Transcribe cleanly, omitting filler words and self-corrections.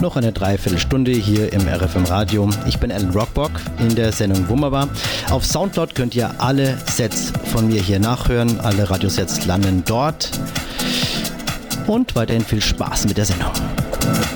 noch eine Dreiviertelstunde hier im RFM Radio. Ich bin Alan Rockbock in der Sendung Wunderbar. Auf Soundcloud könnt ihr alle Sets von mir hier nachhören. Alle Radiosets landen dort. Und weiterhin viel Spaß mit der Sendung.